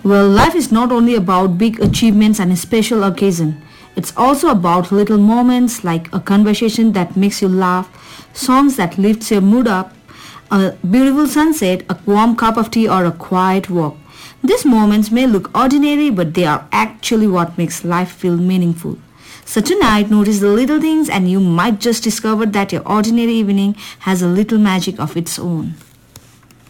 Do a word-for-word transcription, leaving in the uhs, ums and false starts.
Well, life is not only about big achievements and a special occasion. It's also about little moments like a conversation that makes you laugh, songs that lifts your mood up, a beautiful sunset, a warm cup of tea or a quiet walk. These moments may look ordinary but they are actually what makes life feel meaningful. So tonight notice the little things and you might just discover that your ordinary evening has a little magic of its own.